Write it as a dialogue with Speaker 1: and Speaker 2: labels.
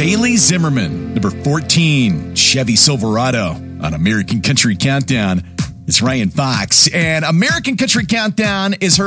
Speaker 1: Bailey Zimmerman, number 14, Chevy Silverado on American Country Countdown. It's Ryan Fox, and American Country Countdown is her